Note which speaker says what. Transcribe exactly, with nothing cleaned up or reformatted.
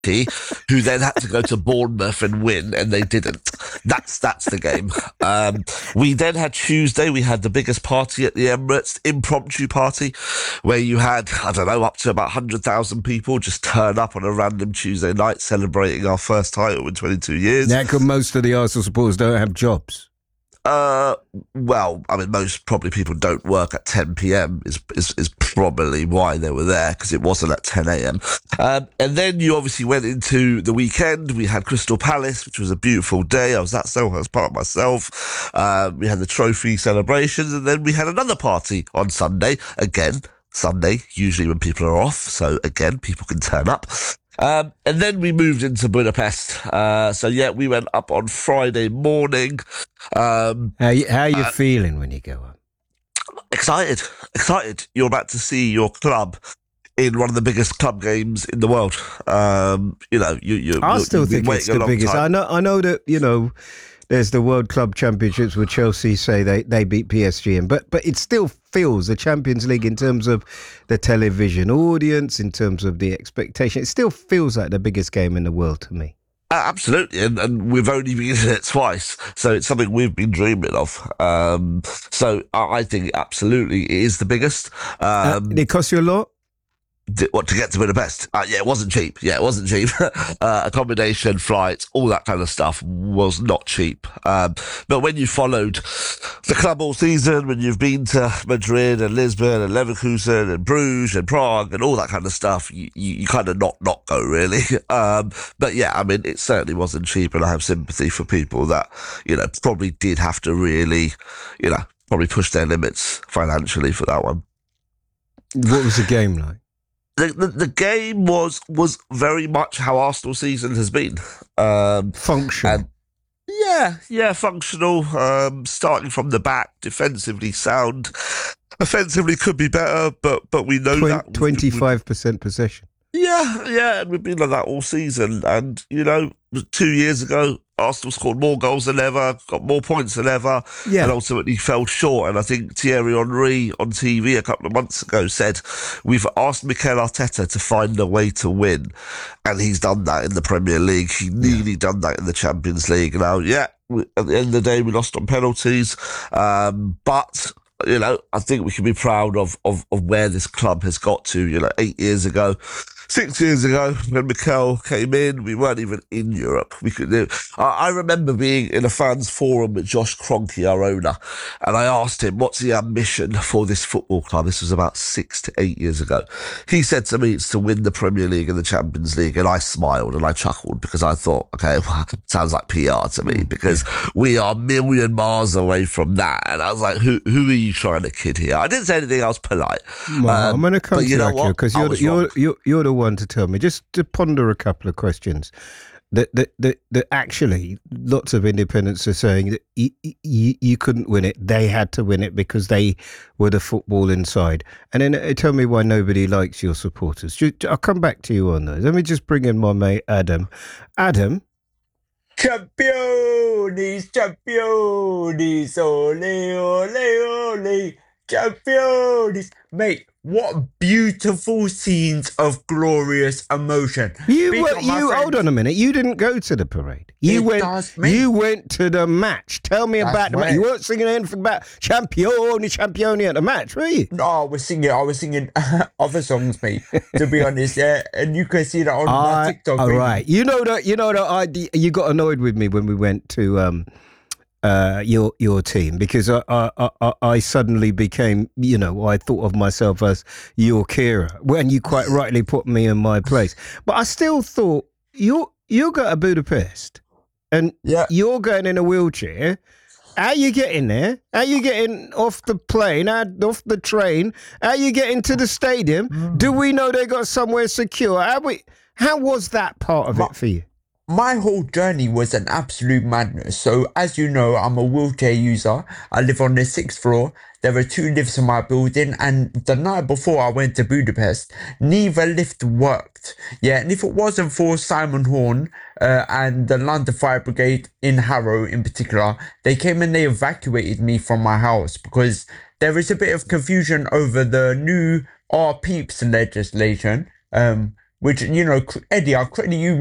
Speaker 1: who then had to go to Bournemouth and win, and they didn't. That's that's the game. Um, we then had Tuesday, we had the biggest party at the Emirates, impromptu party, where you had, I don't know, up to about one hundred thousand people just turn up on a random Tuesday night celebrating our first title in twenty-two years.
Speaker 2: Now, because most of the Arsenal supporters don't have jobs.
Speaker 1: Uh, well, I mean, most probably people don't work at ten p.m. is is, is probably why they were there, because it wasn't at ten a.m. Um, and then you obviously went into the weekend. We had Crystal Palace, which was a beautiful day. I was at so I was part of myself. Uh, we had the trophy celebrations, and then we had another party on Sunday. Again, Sunday, usually when people are off, so again, people can turn up. Um, and then we moved into Budapest. Uh, so yeah, we went up on Friday morning. Um,
Speaker 2: how you, how are you
Speaker 1: uh,
Speaker 2: feeling when you go up?
Speaker 1: Excited, excited. You're about to see your club in one of the biggest club games in the world. Um, you know, you, you.
Speaker 2: I
Speaker 1: you,
Speaker 2: still think it's the biggest.
Speaker 1: Time.
Speaker 2: I know. I know that you know. There's the World Club Championships where Chelsea say they, they beat P S G in, but but it still feels the Champions League in terms of the television audience, in terms of the expectation. It still feels like the biggest game in the world to me.
Speaker 1: Uh, absolutely, and, and we've only been in it twice, so it's something we've been dreaming of. Um, so I, I think absolutely it is the biggest. Um,
Speaker 2: uh, did it cost you a lot?
Speaker 1: What, to get to Budapest? Uh, yeah, it wasn't cheap. Yeah, it wasn't cheap. uh, accommodation, flights, all that kind of stuff was not cheap. Um, but when you followed the club all season, when you've been to Madrid and Lisbon and Leverkusen and Bruges and Prague and all that kind of stuff, you, you, you kind of not not go, really. Um, but yeah, I mean, it certainly wasn't cheap, and I have sympathy for people that, you know, probably did have to really, you know, probably push their limits financially for that one.
Speaker 2: What was the game like?
Speaker 1: The, the the game was was very much how Arsenal season has been. Um,
Speaker 2: functional.
Speaker 1: And yeah, yeah, functional. Um, starting from the back, defensively sound. Offensively could be better, but but we know
Speaker 2: Twen-
Speaker 1: that.
Speaker 2: twenty-five percent possession.
Speaker 1: Yeah, yeah, and we've been like that all season. And, you know, two years ago, Arsenal scored more goals than ever, got more points than ever,
Speaker 2: yeah.
Speaker 1: and ultimately fell short. And I think Thierry Henry on T V a couple of months ago said, we've asked Mikel Arteta to find a way to win. And he's done that in the Premier League. He nearly yeah. done that in the Champions League. Now, yeah, at the end of the day, we lost on penalties. Um, but... You know, I think we can be proud of, of, of where this club has got to. You know, eight years ago, six years ago, when Mikel came in, we weren't even in Europe. We could do. I, I remember being in a fans forum with Josh Kroenke, our owner, and I asked him, what's the ambition for this football club? This was about six to eight years ago. He said to me, it's to win the Premier League and the Champions League. And I smiled and I chuckled because I thought, okay, well, sounds like P R to me, because we are a million miles away from that. And I was like, who, who are you trying to kid here? I didn't say anything else polite.
Speaker 2: Well, um, I'm going to come to you because you're, you're, you're, you're the one to tell me. Just to ponder a couple of questions. That that that, that actually, lots of independents are saying that you, you, you couldn't win it. They had to win it because they were the football inside. And then uh, tell me why nobody likes your supporters. I'll come back to you on those. Let me just bring in my mate Adam. Adam.
Speaker 3: Campeones, campeones, ole, ole, ole, campeones. Mate, what beautiful scenes of glorious emotion.
Speaker 2: You were, you hold on a minute. You didn't go to the parade. You
Speaker 3: it
Speaker 2: went.
Speaker 3: Does,
Speaker 2: you went to the match. Tell me
Speaker 3: That's
Speaker 2: about the
Speaker 3: right.
Speaker 2: match. You weren't singing anything about Champione, Champione at the match, were you?
Speaker 3: No, I was singing. I was singing other songs, mate. To be honest, yeah, and you can see that on
Speaker 2: I,
Speaker 3: my TikTok.
Speaker 2: All
Speaker 3: really.
Speaker 2: right. You know that. You know that. I. You got annoyed with me when we went to. Um, Uh, your your team, because I, I I I suddenly became, you know, I thought of myself as your Kira when you quite rightly put me in my place. But I still thought you you go to Budapest and
Speaker 3: yeah.
Speaker 2: you're going in a wheelchair. How you getting there? How you getting off the plane? How, off the train? How you getting to the stadium? Mm. Do we know they got somewhere secure? How we? How was that part of
Speaker 3: My-
Speaker 2: it for you?
Speaker 3: My whole journey was an absolute madness. So, as you know, I'm a wheelchair user. I live on the sixth floor. There are two lifts in my building. And the night before I went to Budapest, neither lift worked. Yeah, and if it wasn't for Simon Horn uh, and the London Fire Brigade in Harrow in particular, they came and they evacuated me from my house because there is a bit of confusion over the new R P E E P S legislation. Um, which, you know, Eddie, I credit you